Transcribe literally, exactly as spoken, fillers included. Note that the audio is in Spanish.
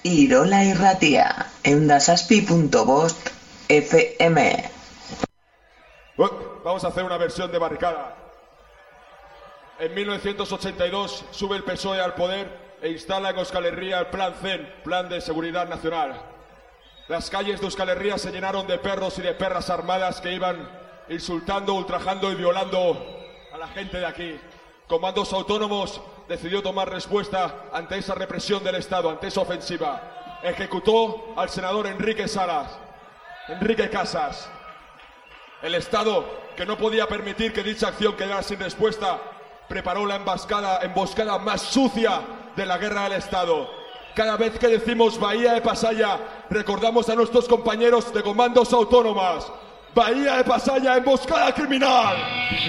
Irola Irratia, eundazazpi punto bost F M. Uh, vamos a hacer una versión de Barricada. En mil novecientos ochenta y dos sube el P S O E al poder e instala en Euskal Herria el Plan C E N, Plan de Seguridad Nacional. Las calles de Euskal Herria se llenaron de perros y de perras armadas que iban insultando, ultrajando y violando a la gente de aquí. Comandos Autónomos decidió tomar respuesta ante esa represión del Estado, ante esa ofensiva. Ejecutó al senador Enrique Salas, Enrique Casas. El Estado, que no podía permitir que dicha acción quedara sin respuesta, preparó la emboscada, emboscada más sucia de la guerra del Estado. Cada vez que decimos Bahía de Pasaya, recordamos a nuestros compañeros de Comandos Autónomas. Bahía de Pasaya, emboscada criminal.